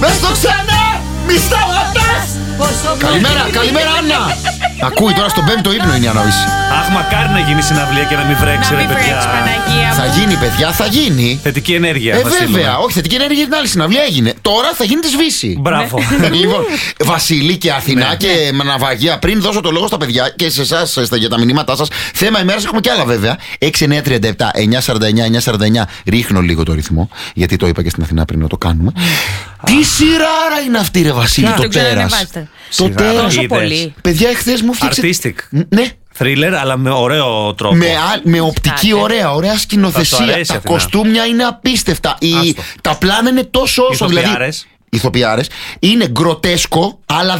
Πες το ξανά! Μη σταματάς! Καλημέρα Άννα! Ακούει τώρα στον 5ο ύπνο είναι η Ανόηση. Αχ, μακάρι να γίνει συναυλία και να μην βρέξει, ρε παιδιά. Θα γίνει, παιδιά, θα γίνει. Θετική ενέργεια. Βέβαια, όχι, θετική ενέργεια για την άλλη συναυλία έγινε. Τώρα θα γίνει τη σβήση. Μπράβο. Λοιπόν, Βασίλη και Αθηνά και ναυαγία, πριν δώσω το λόγο στα παιδιά και σε εσάς για τα μηνύματά σας. Θέμα ημέρας έχουμε κι άλλα βέβαια. 6937-949-949. Ρίχνω λίγο το ρυθμό, γιατί το είπα και στην Αθηνά πριν να το κάνουμε. Τι σειράρα είναι αυτή, ρε Βασίλη, το τέρας. Το τέρας. Παιδιά, εχθές μου φτιάξε. Artistic. Ναι. Thriller, αλλά με ωραίο τρόπο. Με οπτική ωραία σκηνοθεσία. Τα κοστούμια είναι απίστευτα. Τα πλάνα είναι τόσο όσο. Ηθοποιάρες. Είναι γκροτέσκο, αλλά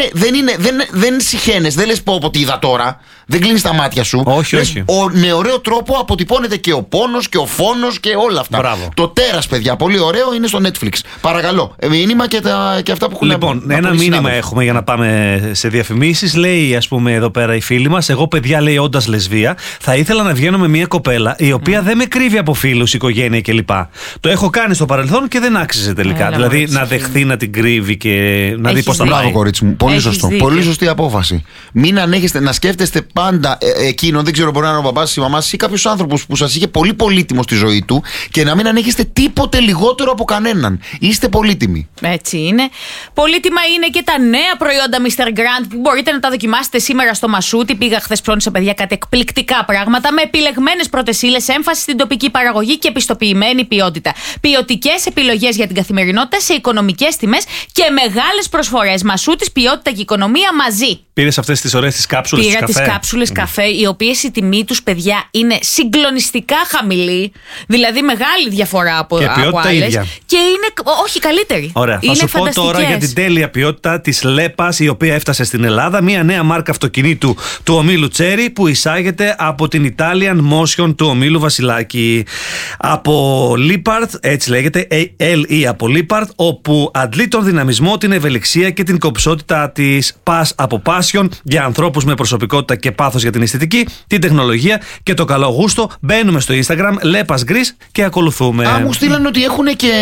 δεν συχαίνες. Δεν λες πω τι είδα τώρα. Δεν κλείνεις τα μάτια σου. Όχι. Με ωραίο τρόπο αποτυπώνεται και ο πόνος και ο φόνος και όλα αυτά. Μπράβο. Το τέρας, παιδιά, πολύ ωραίο, είναι στο Netflix. Παρακαλώ. Μήνυμα και αυτά που έχουν. Λοιπόν, ένα μήνυμα έχουμε για να πάμε σε διαφημίσεις. Λέει, ας πούμε, εδώ πέρα η φίλη μας, εγώ, παιδιά, λέει, όντας λεσβία, θα ήθελα να βγαίνω με μια κοπέλα η οποία δεν με κρύβει από φίλους, οικογένεια κλπ. Το έχω κάνει στο παρελθόν και δεν άξιζε τελικά. Δηλαδή να δεχθεί να την κρύβει και να δει πώς θα πάει. Μπράβο, κορίτσι μου. Πολύ σωστό. Πολύ σωστή απόφαση. Μην ανέχεστε να σκέφτεστε πάντα εκείνον, δεν ξέρω, μπορεί να είναι ο μπαμπάς ή η μαμάς ή κάποιος άνθρωπος που σας είχε πολύ πολύτιμο στη ζωή του και να μην ανέχεστε τίποτε λιγότερο από κανέναν. Είστε πολύτιμοι. Έτσι είναι. Πολύτιμα είναι και τα νέα προϊόντα Mr. Grant που μπορείτε να τα δοκιμάσετε σήμερα στο Μασούτι. Πήγα χθες σε παιδιά, κάτι εκπληκτικά πράγματα με επιλεγμένες πρώτες ύλες, έμφαση στην τοπική παραγωγή και επιστοποιημένη ποιότητα. Ποιοτικές επιλογές για την καθημερινότητα σε οικονομικές τιμές και μεγάλες προσφορές. Μασούτης, ποιότητα και οικονομία μαζί. Πήρες αυτές τις ωραίες τις κάψουλες Πήρα καφέ. τις κάψουλες καφέ, οι οποίες η τιμή τους, παιδιά, είναι συγκλονιστικά χαμηλή. Δηλαδή μεγάλη διαφορά από άλλες. Ίδια. Και είναι, όχι, καλύτερη. Ωραία. Είναι θα σου πω τώρα για την τέλεια ποιότητα της Λέπας, η οποία έφτασε στην Ελλάδα. Μια νέα μάρκα αυτοκινήτου του ομίλου Cherry που εισάγεται από την Italian Motion του ομίλου Βασιλάκη. Από Lippard, έτσι λέγεται, LE από Lippard, όπου αντλεί τον δυναμισμό, την ευελιξία και την κομψότητα της Pass από Passion για ανθρώπους με προσωπικότητα και πάθος για την αισθητική, την τεχνολογία και το καλό γούστο. Μπαίνουμε στο Instagram, Lepas Greece και ακολουθούμε. Μου στείλαν ότι έχουν και.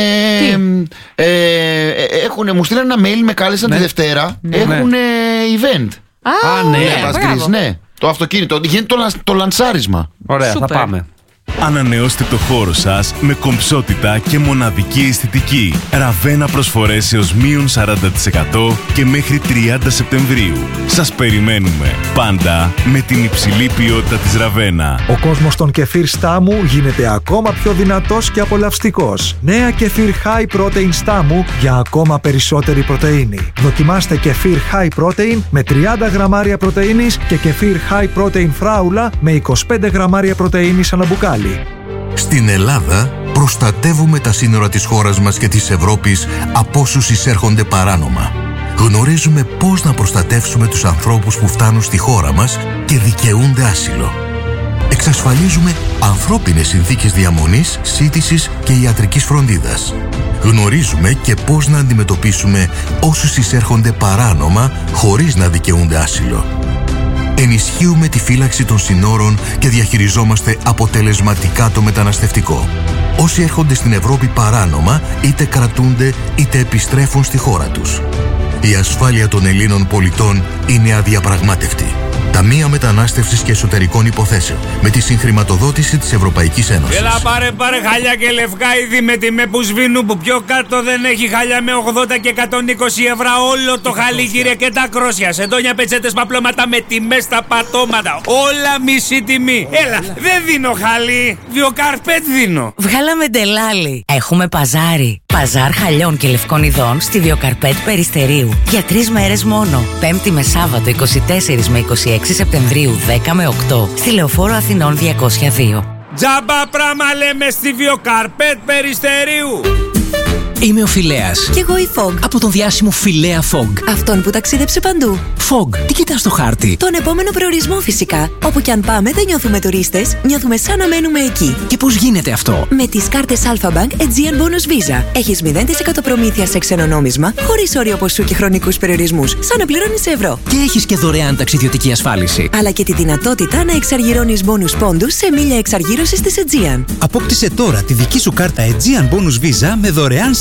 Μου στείλαν ένα mail, με κάλεσαν τη Δευτέρα. Έχουν event. Ναι. Lepas Greece, ναι. Το αυτοκίνητο. Γίνεται το λανσάρισμα. Ωραία, θα πάμε. Ανανεώστε το χώρο σας με κομψότητα και μοναδική αισθητική. Ραβένα προσφορές έως μείον 40% και μέχρι 30 Σεπτεμβρίου. Σας περιμένουμε πάντα με την υψηλή ποιότητα της Ραβένα. Ο κόσμος των κεφίρ Στάμου γίνεται ακόμα πιο δυνατός και απολαυστικός. Νέα κεφίρ High Protein Στάμου για ακόμα περισσότερη πρωτεΐνη. Δοκιμάστε κεφίρ High Protein με 30 γραμμάρια πρωτεΐνης και κεφίρ High Protein Φράουλα με 25 γραμμάρια πρωτεΐνης ανά μπουκάλι. Στην Ελλάδα προστατεύουμε τα σύνορα της χώρας μας και της Ευρώπης από όσους εισέρχονται παράνομα. Γνωρίζουμε πώς να προστατεύσουμε τους ανθρώπους που φτάνουν στη χώρα μας και δικαιούνται άσυλο. Εξασφαλίζουμε ανθρώπινες συνθήκες διαμονής, σύντησης και ιατρικής φροντίδας. Γνωρίζουμε και πώς να αντιμετωπίσουμε όσους εισέρχονται παράνομα χωρίς να δικαιούνται άσυλο. Ενισχύουμε τη φύλαξη των συνόρων και διαχειριζόμαστε αποτελεσματικά το μεταναστευτικό. Όσοι έρχονται στην Ευρώπη παράνομα, είτε κρατούνται είτε επιστρέφουν στη χώρα τους. Η ασφάλεια των Ελλήνων πολιτών είναι αδιαπραγμάτευτη. Ταμεία Μετανάστευσης και Εσωτερικών Υποθέσεων με τη συγχρηματοδότηση της Ευρωπαϊκής Ένωσης. Έλα πάρε χάλια και λευκά είδη με τιμέ που σβήνουν, που πιο κάτω δεν έχει χάλια με 80 και 120 ευρώ όλο το χαλί, κύριε, και τα κρόσια. Σεντόνια, πετσέτες, παπλώματα με τιμές στα πατώματα. Όλα μισή τιμή. Έλα, δεν δίνω χαλί, Βιοκαρπέτ δίνω. Βγάλαμε ντελάλι. Έχουμε παζάρι. Παζάρ χαλιών και λευκών ειδών στη Βιοκαρπέτ Περιστερίου. Για 3 μέρες μόνο. Πέμπτη με Σάββατο 24 με 26 Σεπτεμβρίου 10 με 8. Στη Λεωφόρο Αθηνών 202. Τζάμπα πράμα λέμε στη Βιοκαρπέτ Περιστερίου. Είμαι ο Φιλέας. Κι εγώ η Fog. Από τον διάσημο Φιλέα Fog. Αυτόν που ταξίδεψε παντού. Fog, τι κοιτάς στο χάρτη? Τον επόμενο προορισμό φυσικά. Όπου κι αν πάμε δεν νιώθουμε τουρίστες, νιώθουμε σαν να μένουμε εκεί. Και πώς γίνεται αυτό? Με τις κάρτες Alpha Bank Aegean Bonus Visa. Έχεις 0% προμήθεια σε ξένο νόμισμα, χωρίς όριο ποσού και χρονικούς περιορισμούς, σαν να πληρώνεις σε ευρώ. Και έχεις και δωρεάν ταξιδιωτική ασφάλιση. Αλλά και τη δυνατότητα να εξαργυρώνεις bonus πόντους σε μίλια εξαργύρωσης της Aegean. Απόκτησε τώρα τη δική σου κάρτα Aegean Bonus Visa με δωρεάν συνδρομή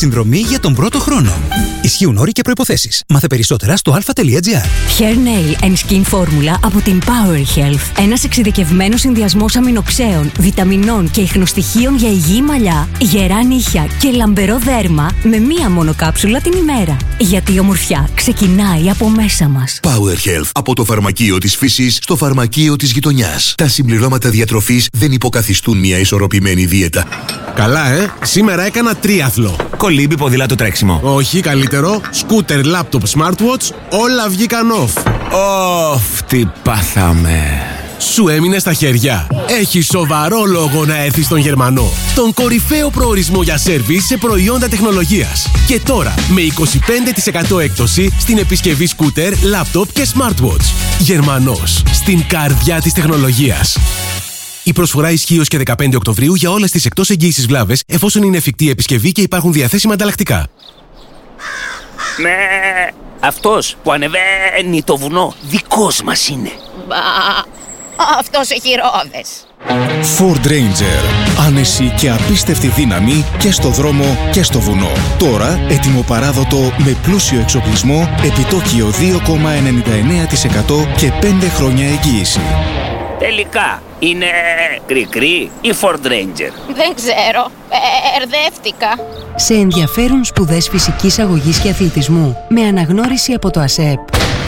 συνδρομή για τον πρώτο χρόνο. Ισχύουν όροι και προϋποθέσεις. Μάθε περισσότερα στο alpha.gr. Hair Nail and Skin Formula από την Power Health. Ένας εξειδικευμένος συνδυασμός αμινοξέων, βιταμινών και ιχνοστοιχείων για υγιή μαλλιά, γερά νύχια και λαμπερό δέρμα με μία μόνο κάψουλα την ημέρα. Γιατί η ομορφιά ξεκινάει από μέσα μας. Power Health. Από το φαρμακείο της φύσης στο φαρμακείο της γειτονιάς. Τα συμπληρώματα διατροφής δεν υποκαθιστούν μια ισορροπημένη δίαιτα. Καλά, σήμερα έκανα τρίαθλο. Κολύμπι, ποδήλατο, τρέξιμο. Όχι, καλύτερο. Σκούτερ, λάπτοπ, smartwatch, όλα βγήκαν off. Τι πάθαμε. Σου έμεινε στα χέρια. Έχει σοβαρό λόγο να έρθεις στον Γερμανό. Τον κορυφαίο προορισμό για σέρβις σε προϊόντα τεχνολογίας. Και τώρα με 25% έκπτωση στην επισκευή σκούτερ, λάπτοπ και smartwatch. Γερμανός. Στην καρδιά της τεχνολογίας. Η προσφορά ισχύει ως και 15 Οκτωβρίου για όλες τις εκτός εγγύησης βλάβες, εφόσον είναι εφικτή η επισκευή και υπάρχουν διαθέσιμα ανταλλακτικά. Ναι, αυτός που ανεβαίνει το βουνό, δικός μας είναι. Αυτός έχει ρόδες. Ford Ranger. Άνεση και απίστευτη δύναμη και στο δρόμο και στο βουνό. Τώρα έτοιμο παράδοτο με πλούσιο εξοπλισμό, επιτόκιο 2,99% και 5 χρόνια εγγύηση. Τελικά, είναι κρικρή ή Ford Ranger? Δεν ξέρω, ερδεύτηκα. Σε ενδιαφέρουν σπουδές φυσικής αγωγής και αθλητισμού με αναγνώριση από το ΑΣΕΠ.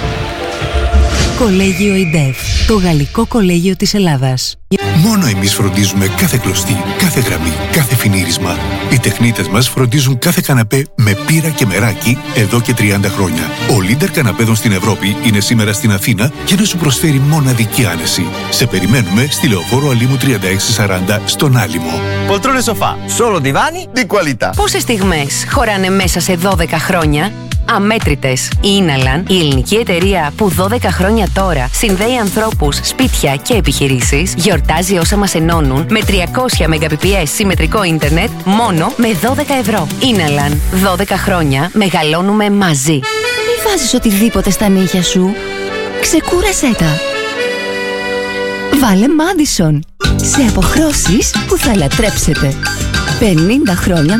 Κολέγιο ΙΝΤΕΦ, το Γαλλικό Κολέγιο της Ελλάδας. Μόνο εμείς φροντίζουμε κάθε κλωστή, κάθε γραμμή, κάθε φινίρισμα. Οι τεχνίτες μας φροντίζουν κάθε καναπέ με πύρα και μεράκι εδώ και 30 χρόνια. Ο Λίντερ καναπέδων στην Ευρώπη είναι σήμερα στην Αθήνα για να σου προσφέρει μοναδική άνεση. Σε περιμένουμε στη Λεωφόρο Αλήμου 3640 στον Άλυμο. Poltrone sofà, solo divani di qualità. Πόσες στιγμές χωράνε μέσα σε 12 χρόνια? Αμέτρητες. Η Ίναλαν, η ελληνική εταιρεία που 12 χρόνια τώρα συνδέει ανθρώπους, σπίτια και επιχειρήσεις, γιορτάζει όσα μας ενώνουν με 300 Mbps συμμετρικό ίντερνετ μόνο με 12 ευρώ. Ίναλαν. 12 χρόνια μεγαλώνουμε μαζί. Μη βάζεις οτιδήποτε στα νύχια σου. Ξεκούρασέ τα. Βάλε Madison. Σε αποχρώσεις που θα λατρέψετε. 50 χρόνια